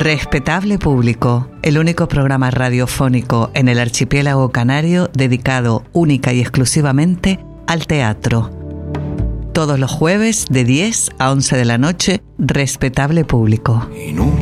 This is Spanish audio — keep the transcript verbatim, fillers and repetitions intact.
Respetable Público, el único programa radiofónico en el archipiélago canario dedicado única y exclusivamente al teatro. Todos los jueves de diez a once de la noche, Respetable Público.